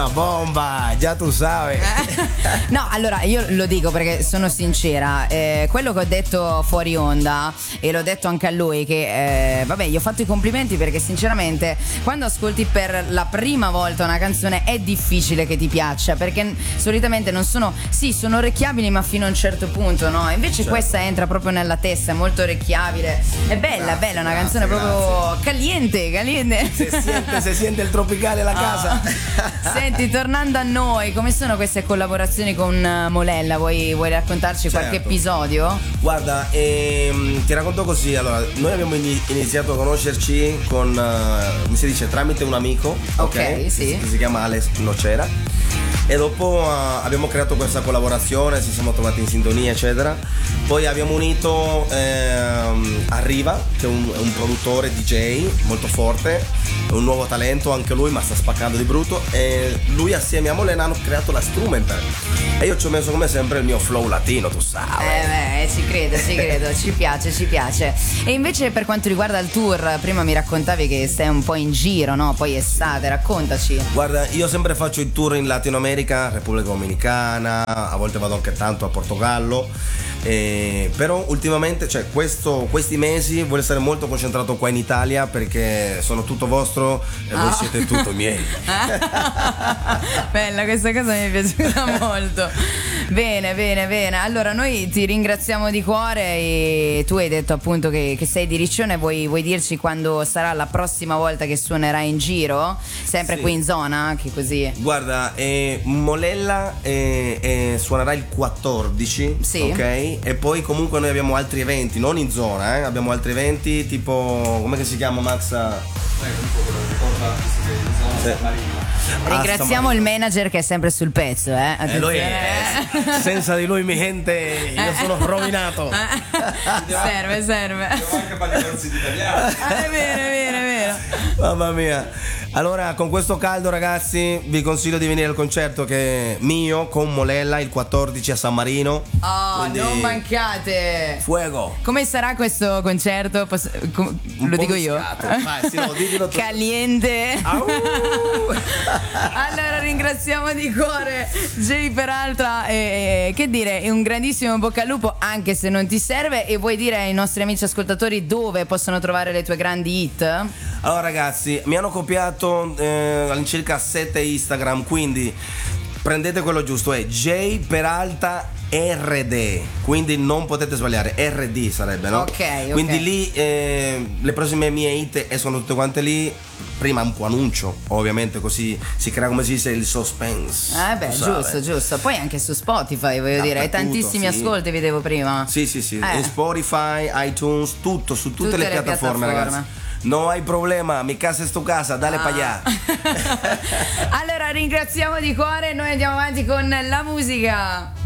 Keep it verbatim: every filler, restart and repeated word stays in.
una bomba, già tu sai. No, allora io lo dico perché sono sincera, eh, quello che ho detto fuori onda e l'ho detto anche a lui che eh, vabbè, gli ho fatto i complimenti perché sinceramente quando ascolti per la prima volta una canzone è difficile che ti piaccia, perché solitamente non sono, sì, sono orecchiabili ma fino a un certo punto, no? Invece certo. Questa entra proprio nella testa, è molto orecchiabile, è bella, grazie, bella, una grazie, canzone grazie. Proprio caliente, caliente. Si siente, si siente il tropicale alla casa. Oh. Senti, tornando a noi, come sono queste collaborazioni con Molella? Vuoi, vuoi raccontarci certo. qualche episodio? Guarda, ehm, ti racconto così. Allora, noi abbiamo iniziato a conoscerci con, uh, come si dice, tramite un amico, ok? okay sì. Che si chiama Alex Nocera. E dopo uh, abbiamo creato questa collaborazione, ci siamo trovati in sintonia, eccetera. Poi abbiamo unito ehm, Arriva, che è un, è un produttore D J molto forte, un nuovo talento anche lui, ma sta spaccando di brutto. E lui assieme a Molena hanno creato la Strumental. E io ci ho messo come sempre il mio flow latino, tu sai. Eh beh, ci credo, ci credo, ci piace, ci piace. E invece per quanto riguarda il tour, prima mi raccontavi che stai un po' in giro, no? Poi estate, raccontaci. Guarda, io sempre faccio i tour in Latino America, Repubblica Dominicana, a volte vado anche tanto a Portogallo. Eh, però ultimamente, cioè questo, questi mesi voglio essere molto concentrato qua in Italia perché sono tutto vostro e voi oh. siete tutto miei. Bella, questa cosa mi è piaciuta molto. Bene, bene, bene. Allora noi ti ringraziamo di cuore e tu hai detto appunto che, che sei di Riccione. Vuoi, vuoi dirci quando sarà la prossima volta che suonerai in giro? Sempre sì. Qui in zona, che così. Guarda, eh, Molella eh, eh, suonerà il quattordici, sì. ok? E poi comunque noi abbiamo altri eventi, non in zona, eh? Abbiamo altri eventi tipo, come che si chiama Max? Sì. Ringraziamo il manager che è sempre sul pezzo, eh? eh lui è, senza di lui mi gente, io sono rovinato. serve, serve. Devo anche fare i corsi di italiano. È vero, è vero, è vero. Mamma mia. Allora, con questo caldo, ragazzi, vi consiglio di venire al concerto che è mio con Molella il quattordici a San Marino. Oh, quindi... non mancate. Fuego. Come sarà questo concerto? Posso... Com... Lo dico io? Vai, sì, no, ditelo tu. Caliente. Allora ringraziamo di cuore Jay Peralta e, che dire, è un grandissimo bocca al lupo, anche se non ti serve. E vuoi dire ai nostri amici ascoltatori dove possono trovare le tue grandi hit? Allora ragazzi, mi hanno copiato eh, all'incirca sette Instagram, quindi prendete quello giusto, è Jay Peralta R D, quindi non potete sbagliare, R D sarebbe, no? Ok, ok. Quindi lì eh, le prossime mie hit escono tutte quante lì. Prima un po' annuncio, ovviamente, così si crea, come si dice, il suspense. Eh beh, giusto, giusto. Poi anche su Spotify, voglio dire, hai tantissimi sì. ascolti, vedevo prima. Sì, sì, sì. Eh. In Spotify, iTunes, tutto, su tutte, tutte le, le piattaforme, piattaforme, ragazzi. No hai problema, mi casa è sto casa, dale ah. pa' allá. Allora ringraziamo di cuore, noi andiamo avanti con la musica.